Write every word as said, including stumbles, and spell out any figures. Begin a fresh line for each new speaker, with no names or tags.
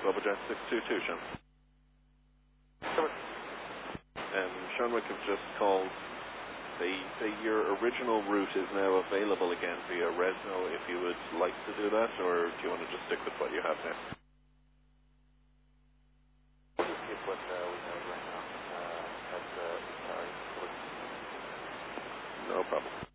Globojet six two two, Sean. Um, Sean Wick have just called. They say your original route is now available again via Resno if you would like to do that, or do you want to just stick with what you have now?
We'll just keep what uh, we have right now. Uh, that's, uh, sorry.
No problem.